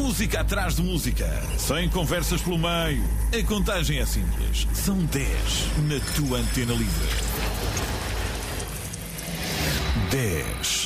Música atrás de música, sem conversas pelo meio. A contagem é simples. São 10 na tua antena livre. 10.